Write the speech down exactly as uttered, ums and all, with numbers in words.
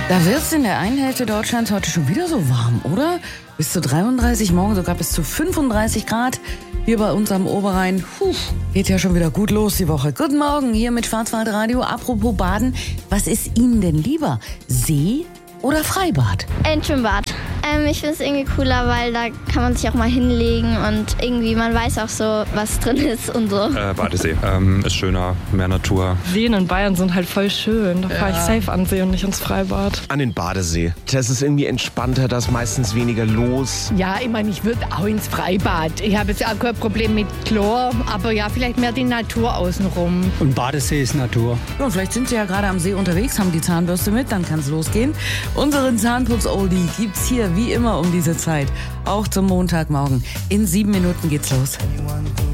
Da wird es in der einen Hälfte Deutschlands heute schon wieder so warm, oder? Bis zu dreiunddreißig, morgen sogar bis zu fünfunddreißig Grad. Hier bei uns am Oberrhein, puh, geht ja schon wieder gut los die Woche. Guten Morgen, hier mit Schwarzwaldradio. Apropos Baden, was ist Ihnen denn lieber? See oder Freibad? Ein Schwimmbad. Ähm, ich finde es irgendwie cooler, weil da kann man sich auch mal hinlegen und irgendwie, man weiß auch so, was drin ist und so. Äh, Badesee. Ähm, ist schöner, mehr Natur. Seen in Bayern sind halt voll schön. Da fahre ich safe an See und nicht ins Freibad. An den Badesee. Das ist irgendwie entspannter, da ist meistens weniger los. Ja, ich meine, ich würde auch ins Freibad. Ich habe jetzt auch kein Problem mit Chlor, aber ja, vielleicht mehr die Natur außenrum. Und Badesee ist Natur. Ja, und vielleicht sind Sie ja gerade am See unterwegs, haben die Zahnbürste mit, dann kann es losgehen. Unseren Zahnputz-Oldie gibt's hier wie immer um diese Zeit, auch zum Montagmorgen. In sieben Minuten geht's los.